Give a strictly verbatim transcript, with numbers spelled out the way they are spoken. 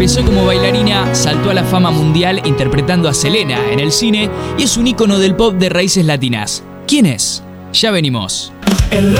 Empezó como bailarina, saltó a la fama mundial interpretando a Selena en el cine y es un ícono del pop de raíces latinas. ¿Quién es? Ya venimos. El